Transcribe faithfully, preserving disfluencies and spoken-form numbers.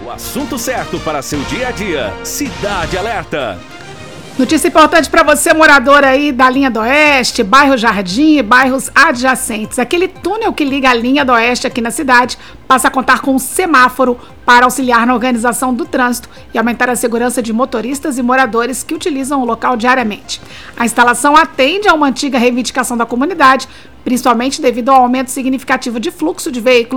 O assunto certo para seu dia a dia. Cidade Alerta. Notícia importante para você, morador aí da linha do Oeste, bairro Jardim e bairros adjacentes. Aquele túnel que liga a linha do Oeste aqui na cidade passa a contar com um semáforo para auxiliar na organização do trânsito e aumentar a segurança de motoristas e moradores que utilizam o local diariamente. A instalação atende a uma antiga reivindicação da comunidade, principalmente devido ao aumento significativo de fluxo de veículos